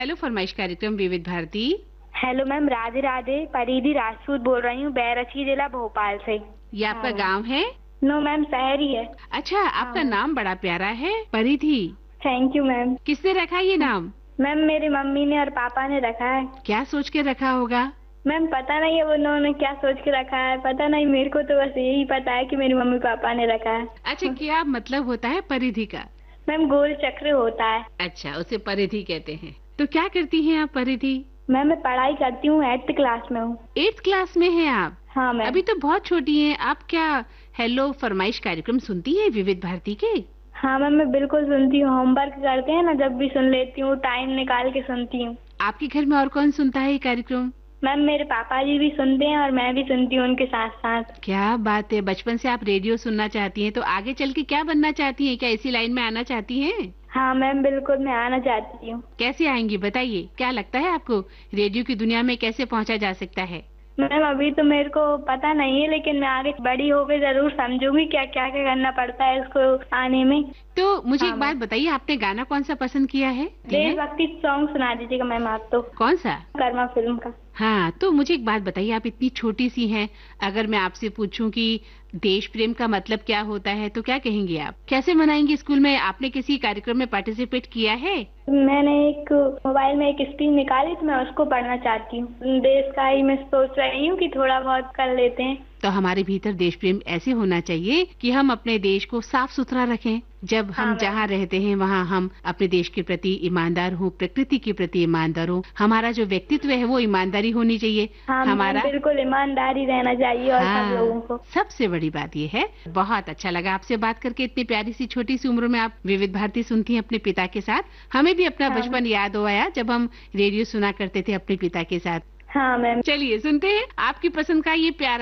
Hello फरमाइश कार्यक्रम विविध भारती। Hello ma'am, Radhe Radhe. परिधि राजपूत बोल रही हूँ, बैरछी जिला भोपाल से। ये आपका हाँ, गांव है? नो मैम, शहर ही है। अच्छा, हाँ आपका मैम। नाम बड़ा प्यारा है, परिधि। Thank you ma'am. किसने रखा ये नाम? मैम मेरी मम्मी ने और पापा ने रखा है। क्या सोच के रखा होगा? मैम पता नहीं है उन्होंने क्या सोच के रखा है, पता नहीं, मेरे को तो बस यही पता है कि मेरी मम्मी पापा ने रखा है। अच्छा, क्या मतलब होता है परिधि का? मैम गोल चक्र होता है। अच्छा, उसे परिधि कहते हैं। तो क्या करती हैं आप परिधि? मैम मैं पढ़ाई करती हूँ, 8th क्लास में हूँ। 8th क्लास में हैं आप? हाँ मैम। अभी तो बहुत छोटी हैं आप। क्या हेलो फरमाइश कार्यक्रम सुनती हैं विविध भारती के? हाँ मैम, मैं बिल्कुल सुनती हूँ। होमवर्क करते हैं ना, जब भी सुन लेती हूँ, टाइम निकाल के सुनती हूँ। आपके घर में और कौन सुनता है ये कार्यक्रम? मैम मेरे पापा जी भी सुनते हैं और मैं भी सुनती हूँ उनके साथ साथ। क्या बात है, बचपन से आप रेडियो सुनना चाहती हैं, तो आगे चल के क्या बनना चाहती हैं? क्या इसी लाइन में आना चाहती हैं? हाँ मैम बिल्कुल, मैं आना चाहती हूँ। कैसे आएंगी बताइए, क्या लगता है आपको रेडियो की दुनिया में कैसे पहुंचा जा सकता है? मैम अभी तो मेरे को पता नहीं है, लेकिन मैं आगे बड़ी होकर जरूर समझूंगी क्या क्या क्या करना पड़ता है इसको आने में। तो मुझे हाँ एक बात मैम, बताइए, आपने गाना कौन सा पसंद किया है? देशभक्ति सॉन्ग सुना दीजिएगा मैम आप तो। कौन सा? कर्मा फिल्म का। हाँ, तो मुझे एक बात बताइए, आप इतनी छोटी सी हैं, अगर मैं आपसे पूछूं कि देश प्रेम का मतलब क्या होता है, तो क्या कहेंगी आप? कैसे मनाएंगी स्कूल में? आपने किसी कार्यक्रम में पार्टिसिपेट किया है? मैंने एक मोबाइल में एक स्क्रीन निकाली, तो मैं उसको पढ़ना चाहती हूँ। देश का ही मैं सोच रही हूँ कि थोड़ा बहुत कर लेते हैं। तो हमारे भीतर देश प्रेम ऐसे होना चाहिए कि हम अपने देश को साफ सुथरा रखें। जब हम हाँ जहाँ मैम। रहते हैं वहाँ हम अपने देश के प्रति ईमानदार हों, प्रकृति के प्रति ईमानदार हों। हमारा जो व्यक्तित्व है वो ईमानदारी होनी चाहिए। हाँ मैम हमारा बिल्कुल, ईमानदारी रहना चाहिए और सब हाँ, लोगों को। सबसे बड़ी बात ये है। बहुत अच्छा लगा आपसे बात करके। इतनी प्यारी सी छोटी सी उम्र में आप विविध भारती सुनती हैं अपने पिता के साथ। हमें भी अपना हाँ बचपन याद हो आया जब हम रेडियो सुना करते थे अपने पिता के साथ। हाँ मैम। चलिए सुनते हैं आपकी पसंद का ये प्यारा